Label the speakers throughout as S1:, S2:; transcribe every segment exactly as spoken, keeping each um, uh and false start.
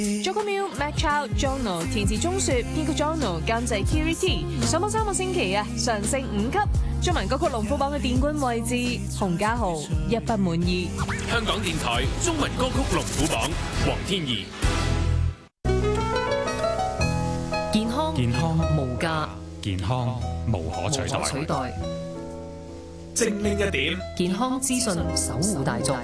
S1: Jocko Mac Chow Jono 填詞鍾雪，編曲 Jono 監製 Kiri T。上榜三個星期啊，上升五級。中文歌曲龍虎榜嘅殿冠位置，洪家豪一不滿意。
S2: 香港電台中文歌曲龍虎榜，黃天怡。
S1: 健康
S3: 健康
S1: 無價，
S3: 健康無可取代。
S1: 取代
S2: 精靈一點，
S1: 健康資訊守護大眾。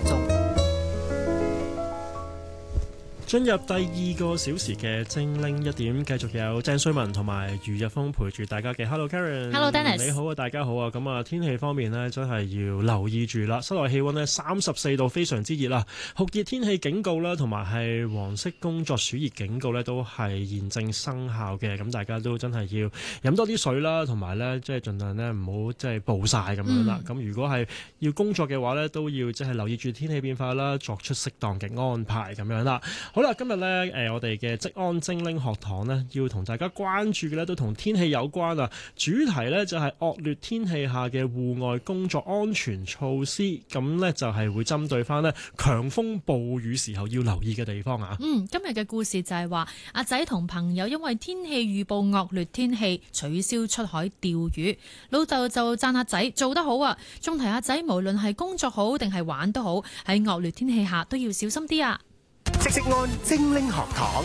S4: 進入第二個小時嘅精靈一點，繼續有鄭瑞文同埋余日峰陪住大家嘅。Hello Karen，Hello
S5: Dennis，
S4: 你好啊，大家好啊。咁啊，天氣方面呢，真係要留意住啦。室內氣溫呢，三十四度，非常之熱啦。酷熱天氣警告啦，同埋係黃色工作暑熱警告呢，都係現正生效嘅。咁大家都真係要飲多啲水啦，同埋呢，即係盡量呢唔好即係暴曬咁樣啦。咁、嗯、如果係要工作嘅話呢，都要即係留意住天氣變化啦，作出適當嘅安排咁樣啦。好啦，今日咧，誒、呃，我哋嘅職安精靈學堂呢，要同大家關注嘅咧，都同天氣有關啊。主題呢，就係、是、惡劣天氣下嘅戶外工作安全措施，咁呢，就係、是、會針對翻呢強風暴雨時候要留意嘅地方啊。
S5: 嗯，今日嘅故事就係話阿仔同朋友因為天氣預報惡劣天氣，取消出海釣魚。老豆就讚阿仔做得好啊，仲提阿仔無論係工作好定係玩都好，喺惡劣天氣下都要小心啲啊。
S6: 職安精靈學堂，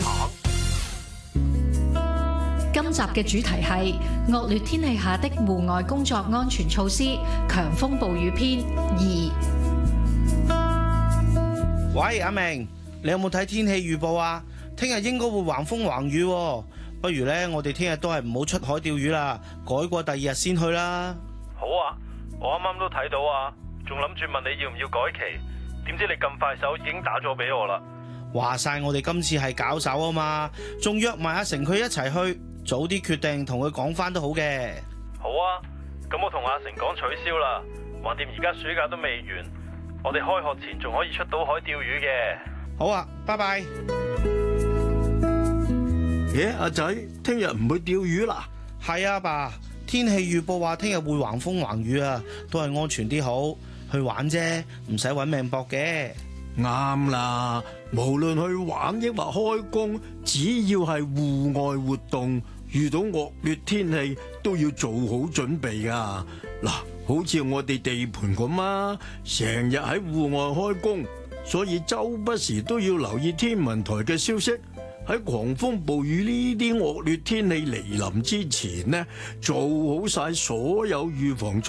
S7: 今集嘅主題係惡劣天氣下的戶外工作安全措施，強風暴雨篇二。
S8: 喂，阿明，你有冇睇天氣預報啊？聽日應該會橫風橫雨，不如呢，我哋聽日都係唔好出海釣魚啦，改過第二日先去啦。
S9: 好啊，我啱啱都睇到啊，仲諗住問你要唔要改期，點知你咁快手已經打咗俾我啦。
S8: 話晒我哋今次係搞手啊嘛，仲約埋阿成佢一齊去，早啲決定同佢講翻都好嘅。
S9: 好啊，咁我同阿成講取消啦，橫掂而家暑假都未完，我哋開學前仲可以出到海釣魚嘅。
S8: 好啊，拜拜。
S10: 耶，阿仔，聽日唔會釣魚啦？
S8: 係啊，爸，天氣預報話聽日會橫風橫雨啊，都係安全啲好，去玩啫，唔使搵命搏嘅。
S10: 啱啦，無論去玩抑或開工，只要係戶外活動，遇到惡劣天氣都要做好準備噶。嗱，好似我哋地盤咁啊，成日喺戶外開工，所以周不時都要留意天文台嘅消息。喺狂風暴雨呢啲惡劣天氣嚟臨之前呢，做好晒所有預防